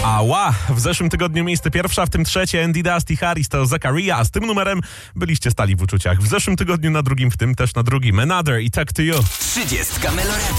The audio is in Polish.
Ała! W zeszłym tygodniu miejsce pierwsze, a w tym trzecie Andy Dusty Harris to Zakaria, a z tym numerem byliście stali w uczuciach. W zeszłym tygodniu na drugim, w tym też na drugim Another i Talk to You. 30 Meloradio.